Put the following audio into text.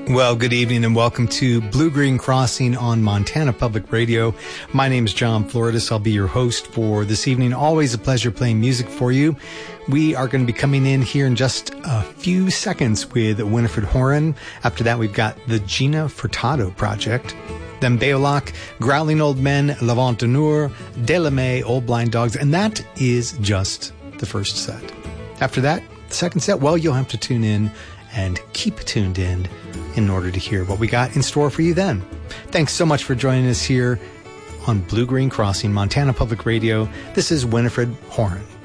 Well, good evening and welcome to Blue Green Crossing on Montana Public Radio. My name is John Floridas. I'll be your host for this evening. Always a pleasure playing music for you. We are going to be coming in here in just a few seconds with Winifred Horan. After that, we've got the Gina Furtado Project. Then Beoloc, Growling Old Men, Lavant d'Amour, Delamay, Old Blind Dogs. And that is just the first set. After that, the second set, well, you'll have to tune in and keep tuned in order to hear what we got in store for you then. Thanks so much for joining us here on Blue Green Crossing, Montana Public Radio. This is Winifred Horan.